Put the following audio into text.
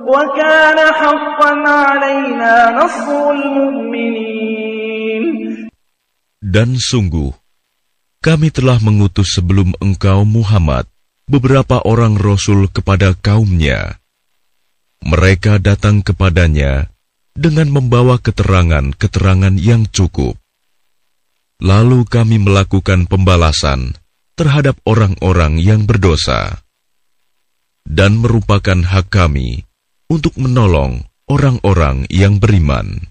وكان حقا علينا نصر المؤمنين. Dan sungguh, kami telah mengutus sebelum engkau Muhammad beberapa orang Rasul kepada kaumnya. Mereka datang kepadanya dengan membawa keterangan-keterangan yang cukup. Lalu kami melakukan pembalasan terhadap orang-orang yang berdosa. Dan merupakan hak kami untuk menolong orang-orang yang beriman.